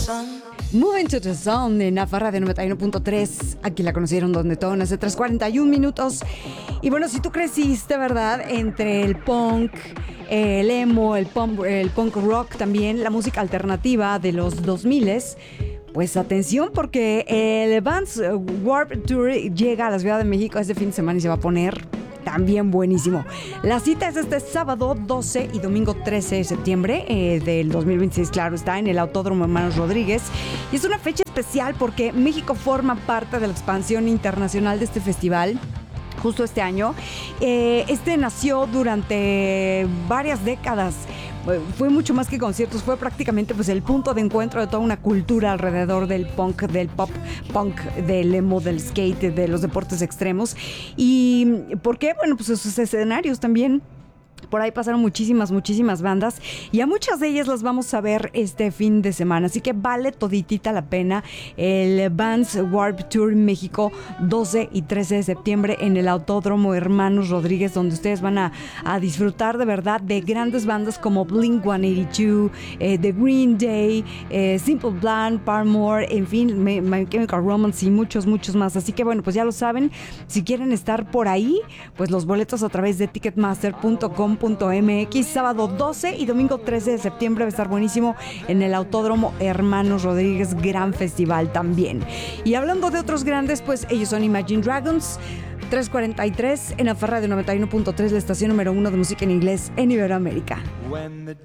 Moving to the Zone en Nafarra de 91.3. Aquí la conocieron donde todo hace 3:41 minutos. Y bueno, si tú creciste, ¿verdad? Entre el punk, el emo, el punk rock también, la música alternativa de los 2000s. Pues atención, porque el Vans Warped Tour llega a la Ciudad de México este fin de semana y se va a poner también buenísimo. La cita es este sábado 12 y domingo 13 de septiembre del 2026, claro, está en el Autódromo Hermanos Rodríguez. Y es una fecha especial porque México forma parte de la expansión internacional de este festival. Justo este año. Este nació durante varias décadas. Fue mucho más que conciertos, fue prácticamente pues el punto de encuentro de toda una cultura alrededor del punk, del pop punk, del emo, del skate, de los deportes extremos. ¿Y por qué? Bueno, pues esos escenarios también. Por ahí pasaron muchísimas bandas y a muchas de ellas las vamos a ver este fin de semana. Así que vale toditita la pena el Vans Warped Tour México 12 y 13 de septiembre en el Autódromo Hermanos Rodríguez, donde ustedes van a disfrutar de verdad de grandes bandas como Blink-182, The Green Day, Simple Plan, Paramore, en fin, My Chemical Romance y muchos más. Así que bueno, pues ya lo saben, si quieren estar por ahí, pues los boletos a través de ticketmaster.com.mx. Sábado 12 y domingo 13 de septiembre va a estar buenísimo en el Autódromo Hermanos Rodríguez, gran festival también. Y hablando de otros grandes, pues ellos son Imagine Dragons. 3:43 en Nafarra de 91.3, la estación número 1 de música en inglés en Iberoamérica. When the